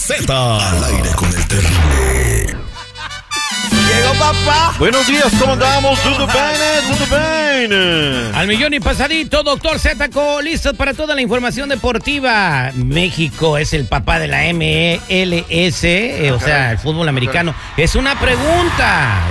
Z. Al aire con el terrible. Llegó papá. Buenos días, ¿cómo andamos? Tudo bien. Al millón y pasadito, Doctor Zetaco, listo para toda la información deportiva. México es el papá de la MLS, o sea, el fútbol americano. Es una pregunta,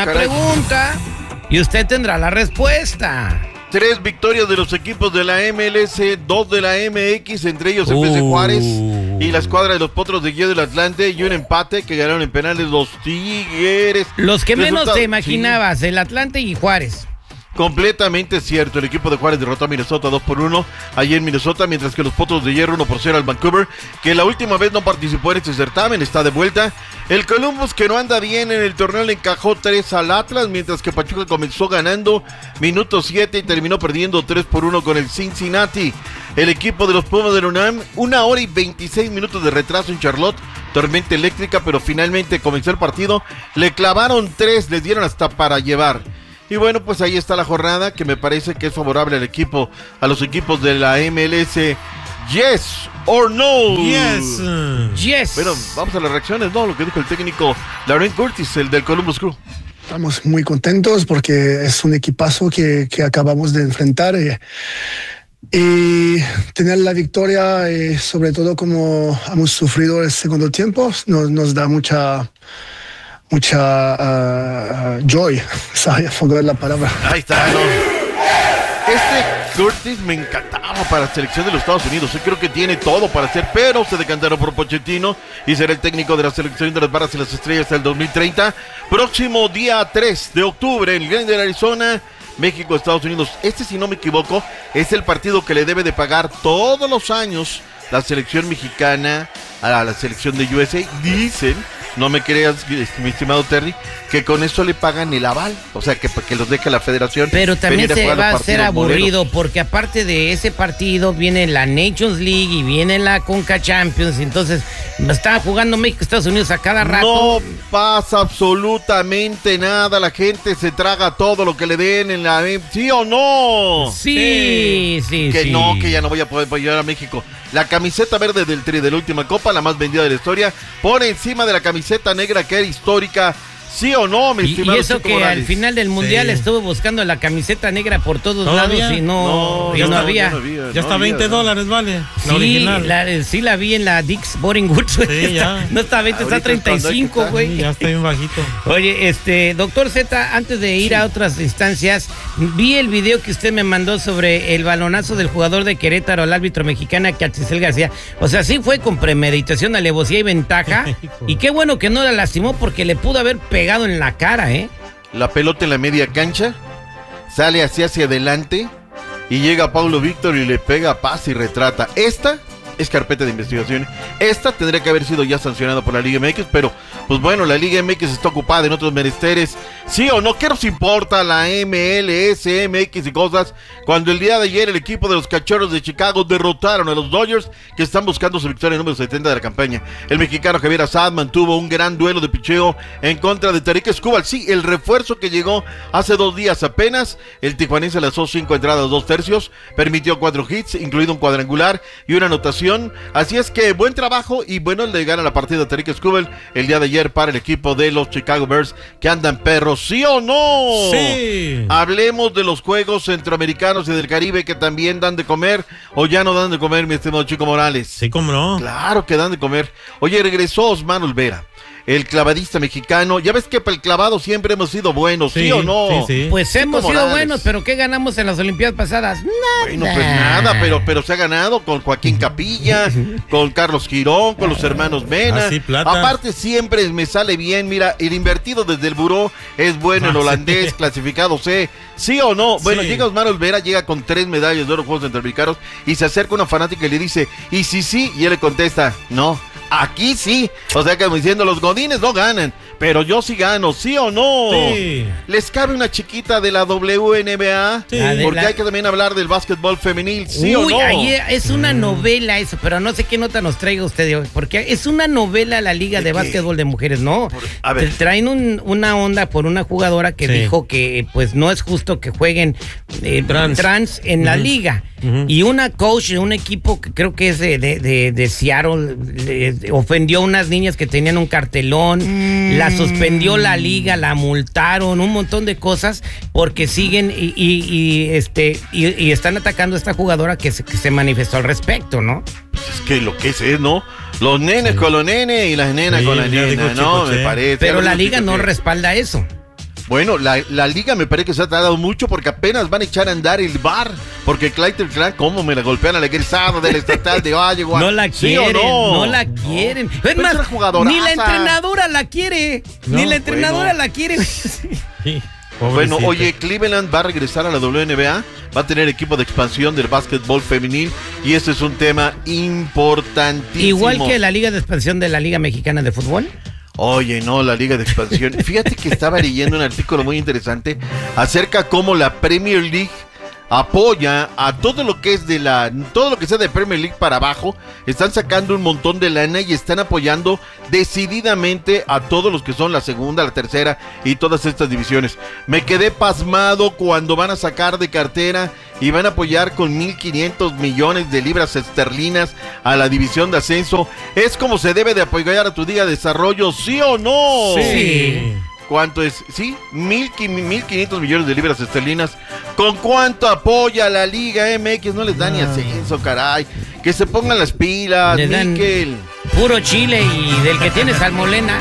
y usted tendrá la respuesta. 3 victorias de los equipos de la MLS, 2 de la MX, entre ellos FC Juárez y la escuadra de los Potros de Guía del Atlante, y un empate que ganaron en penales los Tigres. Los que menos te imaginabas, el Atlante y Juárez. Completamente cierto, el equipo de Juárez derrotó a Minnesota 2-1 allí en Minnesota, mientras que los Potros de Hierro 1-0 al Vancouver, que la última vez no participó en este certamen, está de vuelta. El Columbus, que no anda bien en el torneo, le encajó 3 al Atlas, mientras que Pachuca comenzó ganando minuto 7 y terminó perdiendo 3-1 con el Cincinnati. El equipo de los Pumas de la UNAM, 1 hora y 26 minutos de retraso en Charlotte, tormenta eléctrica, pero finalmente comenzó el partido, le clavaron 3, les dieron hasta para llevar. Y bueno, pues ahí está la jornada, que me parece que es favorable al equipo, a los equipos de la MLS. Yes or no. Yes. Bueno, vamos a las reacciones, ¿no? Lo que dijo el técnico Laurent Curtis, el del Columbus Crew. Estamos muy contentos porque es un equipazo que acabamos de enfrentar y tener la victoria, sobre todo como hemos sufrido el segundo tiempo, nos da mucha joy, ¿sabes? Fondo la palabra. Ahí está, ¿no? Curtis me encantaba para la selección de los Estados Unidos. Yo creo que tiene todo para hacer, pero se decantaron por Pochettino y será el técnico de la selección de las Barras y las Estrellas hasta el 2030. Próximo día 3 de octubre en Glendale, Arizona, México, Estados Unidos. Si no me equivoco, es el partido que le debe de pagar todos los años la selección mexicana a la selección de USA. Dicen, no me creas, mi estimado Terry, que con eso le pagan el aval, o sea, que los deje la federación. Pero también se va a hacer aburrido, moleros. porque aparte de ese partido viene la Nations League y viene la Conca Champions, entonces está jugando México, Estados Unidos a cada rato. No pasa absolutamente nada, la gente se traga todo lo que le den en la... ¿Sí o no? Sí. Que no, que ya no voy a poder apoyar a México. La camiseta verde del Tri de la última copa, la más vendida de la historia, por encima de la camiseta negra que era histórica. ¿Sí o no, mi estimado? Y eso Chico que Morales, al final del mundial estuve buscando la camiseta negra por todos lados y no había. Ya está $20, vale. La original. Sí la vi en la Dick's Sporting Goods. Sí, ya. No está 20, está 35, güey. Ya está bien bajito. Oye, doctor Z, antes de ir a otras instancias, vi el video que usted me mandó sobre el balonazo del jugador de Querétaro al árbitro mexicana, Catsisel García. O sea, sí fue con premeditación, alevosía y ventaja. Y qué bueno que no la lastimó, porque le pudo haber pegado en la cara, La pelota en la media cancha, sale hacia adelante y llega Paulo Víctor y le pega, pasa y retrata. Esta es carpeta de investigación. Esta tendría que haber sido ya sancionada por la Liga MX, pero pues bueno, la Liga MX está ocupada en otros menesteres. ¿Sí o no? ¿Qué nos importa la MLS, MX y cosas? Cuando el día de ayer el equipo de los Cachorros de Chicago derrotaron a los Dodgers, que están buscando su victoria número 70 de la campaña. El mexicano Javier Assad mantuvo un gran duelo de picheo en contra de Tarik Skubal. Sí, el refuerzo que llegó hace 2 días apenas. El tijuanense lanzó 5 entradas, 2 tercios, permitió 4 hits, incluido un cuadrangular y una anotación. Así es que buen trabajo y bueno, le gana la partida a Tarik Skubal el día de ayer para el equipo de los Chicago Bears, que andan perros. ¿Sí o no? Sí. Hablemos de los Juegos Centroamericanos y del Caribe, que también dan de comer, o ya no dan de comer, mi estimado Chico Morales. Sí, cómo no. Claro que dan de comer. Oye, regresó Osman Olvera, el clavadista mexicano. Ya ves que para el clavado siempre hemos sido buenos, ¿sí o no? Sí. Pues hemos sido buenos, pero ¿qué ganamos en las Olimpiadas pasadas? Nada. Bueno, pues nada, pero se ha ganado con Joaquín Capilla, con Carlos Girón, con los hermanos Mena. Plata. Aparte siempre me sale bien, mira, el invertido desde el buró es bueno, el holandés, clasificado C. ¿Sí o no? Bueno, llega Osman Olvera, llega con 3 medallas de oro en Juegos Centroamericanos y se acerca una fanática y le dice, ¿y si sí? Y él le contesta, no. Aquí sí, o sea que como diciendo, los godines no ganan, Pero yo sí gano, ¿sí o no? Sí. ¿Les cabe una chiquita de la WNBA? Sí. Porque hay que también hablar del básquetbol femenil, ¿sí o no? Ahí es una novela eso, pero no sé qué nota nos traiga usted hoy, porque es una novela la Liga de Básquetbol de Mujeres, ¿no? A ver. Traen una onda por una jugadora que dijo que pues no es justo que jueguen trans en la liga. Y una coach de un equipo que creo que es de Seattle ofendió a unas niñas que tenían un cartelón, la suspendió la liga, la multaron, un montón de cosas porque siguen y están atacando a esta jugadora que se manifestó al respecto, ¿no? Es que lo que es, ¿no? Los nenes con los nenes y las nenas con las nenas, ¿no? Me parece. Pero la liga no respalda eso. Bueno, la liga me parece que se ha tardado mucho porque apenas van a echar a andar el bar. Porque Clayton Clan, ¿cómo me la golpean a la egresada del estatal de Iowa? No la quieren, ¿Sí no la quieren. Es más, ni la entrenadora la quiere. Ni la entrenadora la quiere. Sí. Bueno, oye, Cleveland va a regresar a la WNBA, va a tener equipo de expansión del básquetbol femenil y este es un tema importantísimo. Igual que la Liga de Expansión de la Liga Mexicana de Fútbol. Oye, no, la Liga de Expansión. Fíjate que estaba leyendo un artículo muy interesante acerca cómo la Premier League apoya a todo lo que es todo lo que sea de Premier League para abajo. Están sacando un montón de lana y están apoyando decididamente a todos los que son la segunda, la tercera y todas estas divisiones. Me quedé pasmado cuando van a sacar de cartera y van a apoyar con 1.500 millones de libras esterlinas a la división de ascenso. Es como se debe de apoyar a tu Liga de Desarrollo, ¿sí o no? Sí. ¿Cuánto es? Sí, 1.500 millones de libras esterlinas. ¿Con cuánto apoya la Liga MX? No les da ni ascenso, caray. Que se pongan las pilas, Miquel. Puro chile y del que tiene salmolena.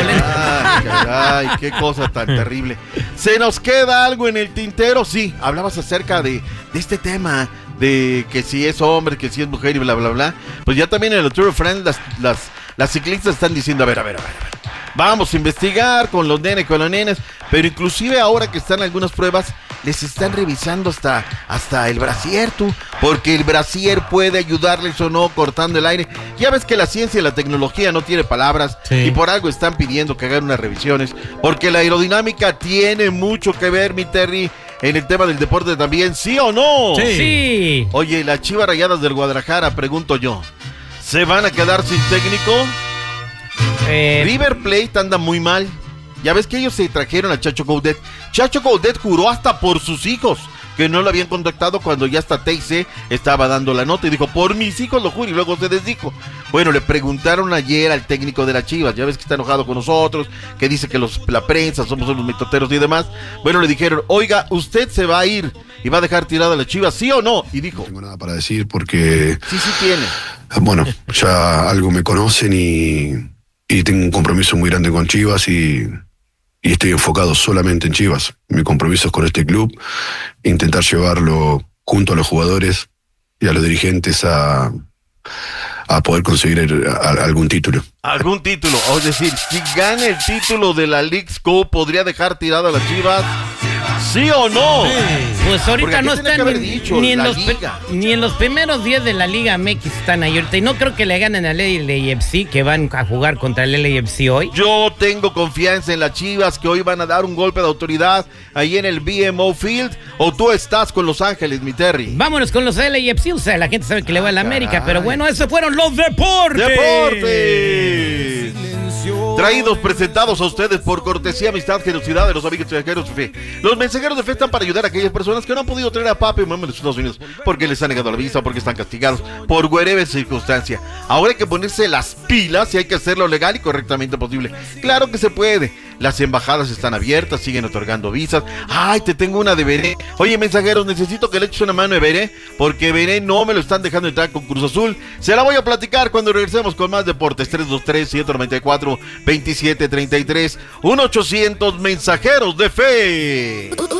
Ay, caray, qué cosa tan terrible. ¿Se nos queda algo en el tintero? Sí, hablabas acerca de este tema, de que si es hombre, que si es mujer y bla, bla, bla. Pues ya también en el Tour de France las ciclistas están diciendo, a ver. Vamos a investigar con los nenes, con las nenas, pero inclusive ahora que están algunas pruebas, les están revisando hasta el brasier, porque el brasier puede ayudarles o no cortando el aire. Ya ves que la ciencia y la tecnología no tiene palabras, y por algo están pidiendo que hagan unas revisiones, porque la aerodinámica tiene mucho que ver, mi Terry, en el tema del deporte también, ¿sí o no? Sí. Oye, las Chivas Rayadas del Guadalajara, pregunto yo, ¿se van a quedar sin técnico? River Plate anda muy mal. Ya ves que ellos se trajeron a Chacho Coudet. Chacho Coudet juró hasta por sus hijos que no lo habían contactado cuando ya hasta TIC estaba dando la nota y dijo, por mis hijos lo juro, y luego se desdijo. Bueno, le preguntaron ayer al técnico de las Chivas, ya ves que está enojado con nosotros, que dice que la prensa somos unos mitoteros y demás. Bueno, le dijeron, oiga, ¿usted se va a ir y va a dejar tirada a las Chivas, sí o no? Y dijo, no tengo nada para decir porque... Sí tiene. Bueno, ya algo me conocen y tengo un compromiso muy grande con Chivas y estoy enfocado solamente en Chivas. Mi compromiso es con este club, intentar llevarlo junto a los jugadores y a los dirigentes a poder conseguir algún título. Algún título, es decir, si gana el título de la Leagues Cup, ¿podría dejar tirada a las Chivas? ¿Sí o no? Sí. Pues ahorita no están ni en los primeros 10 de la Liga MX están ahí ahorita. Y no creo que le ganen al LAFC, que van a jugar contra el LAFC hoy. Yo tengo confianza en las Chivas, que hoy van a dar un golpe de autoridad ahí en el BMO Field. ¿O tú estás con Los Ángeles, mi Terry? Vámonos con los LAFC. O sea, la gente sabe que le va a la América. Pero bueno, esos fueron los deportes. ¡Deportes! Traídos, presentados a ustedes por cortesía, amistad, generosidad de los amigos mensajeros de fe. Los mensajeros de fe están para ayudar a aquellas personas que no han podido traer a papi y mamá de los Estados Unidos porque les han negado la visa, porque están castigados por whatever circunstancia. Ahora hay que ponerse las pilas y hay que hacerlo legal y correctamente posible. Claro que se puede. Las embajadas están abiertas, siguen otorgando visas. Ay, te tengo una de Veré. Oye, mensajeros, necesito que le eches una mano de Veré, porque Veré no me lo están dejando entrar con Cruz Azul. Se la voy a platicar cuando regresemos con más deportes. 323-194-2733. 1-800 mensajeros de fe.